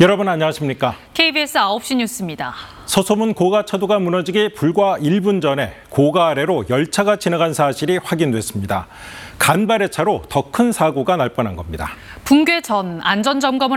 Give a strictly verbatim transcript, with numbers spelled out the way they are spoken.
여러분 안녕하십니까? 케이비에스 아홉 시 뉴스입니다. 서소문 고가차도가 무너지기 불과 일 분 전에 고가 아래로 열차가 지나간 사실이 확인됐습니다. 간발의 차로 더 큰 사고가 날 뻔한 겁니다. 붕괴 전 안전점검을